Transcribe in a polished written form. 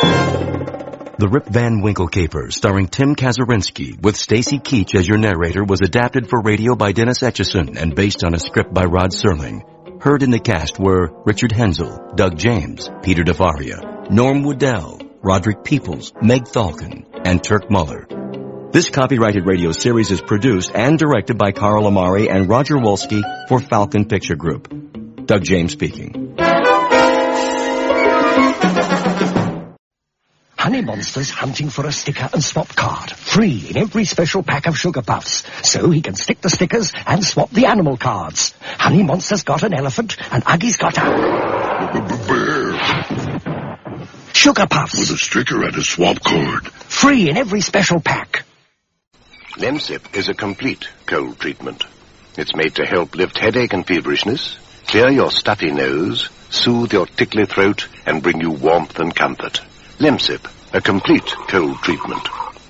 The Rip Van Winkle Caper, starring Tim Kazurinsky, with Stacy Keach as your narrator, was adapted for radio by Dennis Etchison and based on a script by Rod Serling. Heard in the cast were Richard Hensel, Doug James, Peter DeFaria, Norm Woodell, Roderick Peoples, Meg Thalken, and Turk Muller. This copyrighted radio series is produced and directed by Carl Amari and Roger Wolski for Falcon Picture Group. Doug James speaking. Honey Monster's hunting for a sticker and swap card, free in every special pack of Sugar Puffs, so he can stick the stickers and swap the animal cards. Honey Monster's got an elephant, and Uggie's got a bear. Sugar Puffs. With a sticker and a swap card. Free in every special pack. Lemsip is a complete cold treatment. It's made to help lift headache and feverishness, clear your stuffy nose, soothe your tickly throat, and bring you warmth and comfort. Lemsip, a complete cold treatment.